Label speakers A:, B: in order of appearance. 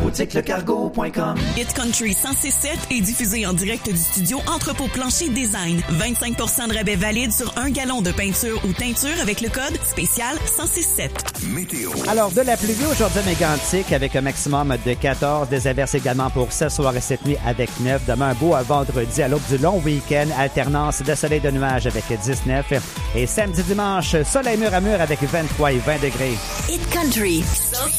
A: boutiquelecargo.com.
B: Hit Country 106.7 est diffusé en direct du studio Entrepôt Plancher Design. 25% de rabais valide sur 1 gallon de peinture ou teinture avec le code spécial 106.7.
C: Météo.
D: Alors, de la pluie aujourd'hui à Mégantic avec un maximum de 14. Des averses également pour ce soir et cette nuit avec 9. Demain, un beau vendredi à l'aube du long week-end. Alternance de soleil de nuages avec 19. Et samedi, dimanche, soleil mur à mur avec 23 et 20 degrés.
B: Hit Country 106.7.